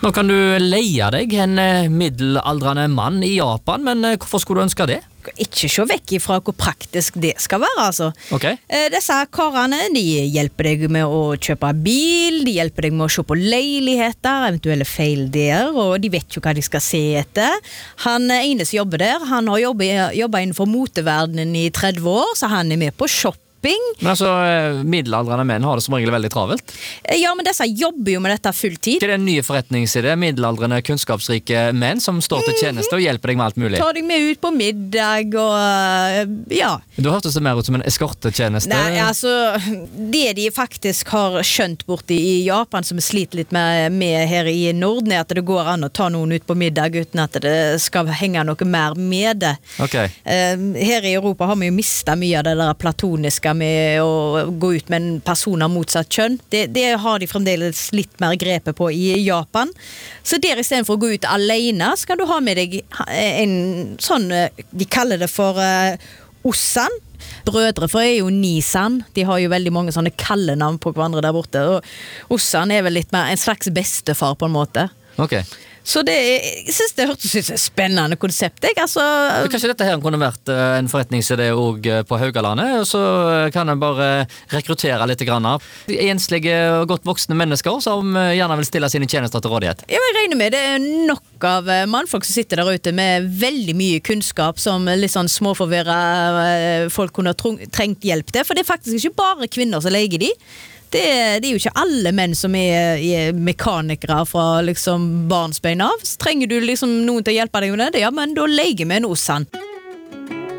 Nå kan du leie deg en middelaldrende mann i Japan, men hvorfor skulle du ønske det? Ikke se vekk ifra hvor praktisk det skal være, altså. Ok. Disse karene, de hjelper deg med å kjøpe bil, de hjelper deg med å se på leiligheter, eventuelle feildeler, og de vet jo hva de skal se etter. Han ene som jobber der, han har jobbet innenfor moteverdenen i 30 år, så han er med på shopping. Men altså, middelaldrende menn har det som regel veldig travelt. Ja, men disse jobber jo med dette fulltid. Hva er det en ny forretningsidé? Middelaldrende, kunnskapsrike menn som står til tjeneste og hjelper deg med alt mulig. Ta deg med ut på middag og ja. Du hørtes det mer ut som en eskortetjeneste. Nei, altså, det de faktisk har skjønt borte i Japan, som vi sliter litt med her i Norden, er at det går an å ta noen ut på middag uten at det skal henge noe mer med det. Ok. Her i Europa har vi jo mistet mye av det der platoniske med å gå ut med en person av motsatt kjønn. Det har de fremdeles litt mer grepet på i Japan. Så der i stedet for å gå ut alene, skal du ha med deg en sånn, de kaller det for Ossan. Brødre, for er jo Nisan. De har jo veldig mange sånne kallenavn på hverandre der borte. Og Ossan er vel litt mer en slags bestefar på en måte. Ok. Så jeg synes det hørtes ut som et spennende konsept. Kanskje dette her kunne vært en forretningsidé også på Haugalandet, og så kan jeg bare rekruttere litt grann av enslige og godt voksne mennesker som gjerne vil stille sine tjenester til rådighet. Jeg regner med det er nok av mannfolk som sitter der ute med veldig mye kunnskap som litt sånn småforvirret folk kunne trengt hjelp til, for det er faktisk ikke bare kvinner som leier de. Det er jo ikke alle menn som er mekanikere fra liksom barnsbein av. Så trenger du liksom noen til å hjelpe deg med det, ja, men da leier vi en Ossan.